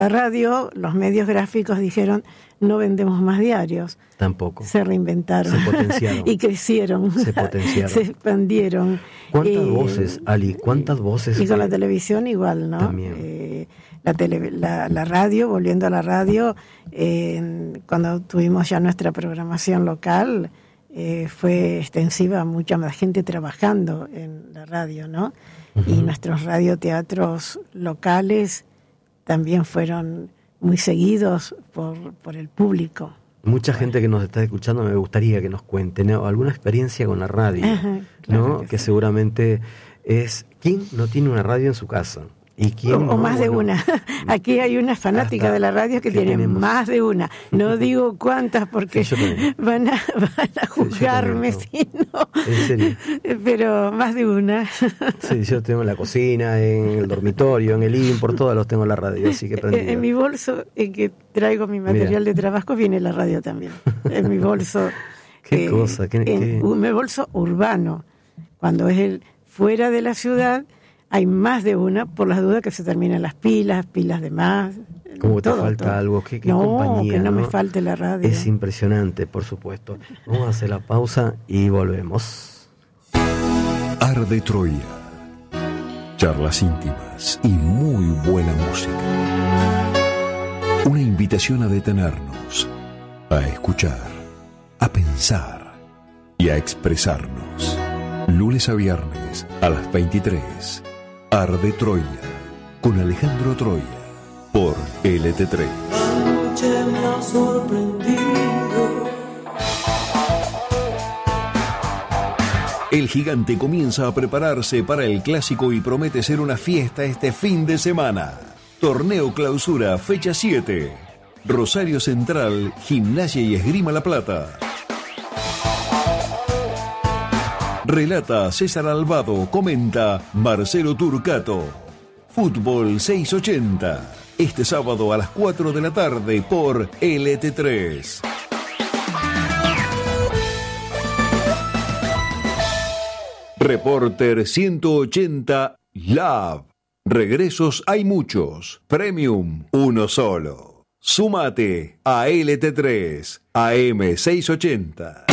La radio, los medios gráficos dijeron, no vendemos más diarios. Tampoco. Se reinventaron. Se potenciaron. Y crecieron. Se potenciaron. Se expandieron. ¿Cuántas voces, Ali? ¿Cuántas voces? Y con la televisión igual, ¿no? También. La radio, volviendo a la radio, cuando tuvimos ya nuestra programación local, fue extensiva, mucha más gente trabajando en la radio, ¿no? Uh-huh. Y nuestros radioteatros locales también fueron muy seguidos por el público. Mucha gente que nos está escuchando me gustaría que nos cuente, ¿no?, alguna experiencia con la radio. Ajá, claro, ¿no? Que sí. Seguramente es... ¿Quién no tiene una radio en su casa? ¿Y quién o más de una. Aquí hay una fanática de la radio que tiene más de una. No digo cuántas porque sí, van a juzgarme si no. ¿En serio? Pero más de una. Sí, yo tengo en la cocina, en el dormitorio, en el living, por todos los tengo la radio, así que prendido. En mi bolso, en que traigo mi material de trabajo, viene la radio también. En mi bolso. ¿Qué cosa? Mi bolso urbano. Cuando es fuera de la ciudad, hay más de una, por las dudas que se terminan las pilas de más. ¿Cómo te falta algo? ¿Qué compañía? Que no me falte la radio. Es impresionante, por supuesto. Vamos a hacer la pausa y volvemos. Arde Troya. Charlas íntimas y muy buena música. Una invitación a detenernos, a escuchar, a pensar y a expresarnos. Lunes a viernes a las 23. Arde Troya, con Alejandro Troya, por LT3. Anoche me ha sorprendido. El Gigante comienza a prepararse para el clásico y promete ser una fiesta este fin de semana. Torneo Clausura, fecha 7. Rosario Central, Gimnasia y Esgrima La Plata. Relata César Albado, comenta Marcelo Turcato. Fútbol 680, este sábado a las 4 de la tarde por LT3. Reporter 180 Lab. Regresos hay muchos, Premium uno solo. Súmate a LT3 AM 680.